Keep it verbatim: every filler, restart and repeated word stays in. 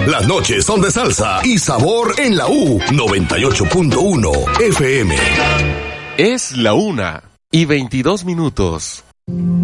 Las noches son de salsa y sabor en la U noventa y ocho punto uno F M. Es la una y veintidós minutos.